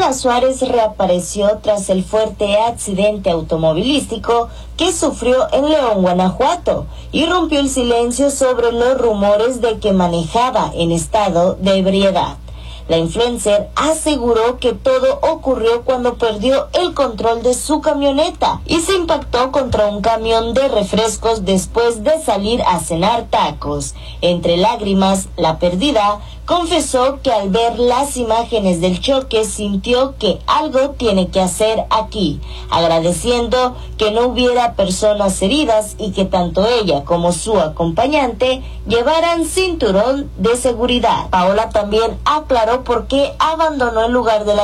Paola Suárez reapareció tras el fuerte accidente automovilístico que sufrió en León, Guanajuato, y rompió el silencio sobre los rumores de que manejaba en estado de ebriedad. La influencer aseguró que todo ocurrió cuando perdió el control de su camioneta y se impactó contra un camión de refrescos después de salir a cenar tacos. Entre lágrimas, la perdida confesó que al ver las imágenes del choque sintió que algo tiene que hacer aquí, agradeciendo que no hubiera personas heridas y que tanto ella como su acompañante llevaran cinturón de seguridad. Paola también aclaró por qué abandonó el lugar de la